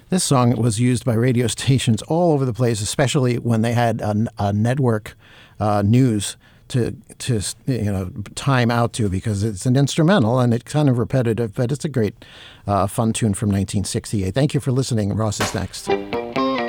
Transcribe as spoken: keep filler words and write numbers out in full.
This song was used by radio stations all over the place, especially when they had a, a network uh, news to to you know time out to, because it's an instrumental and it's kind of repetitive, but it's a great, uh, fun tune from nineteen sixty-eight. Thank you for listening. Ross is next.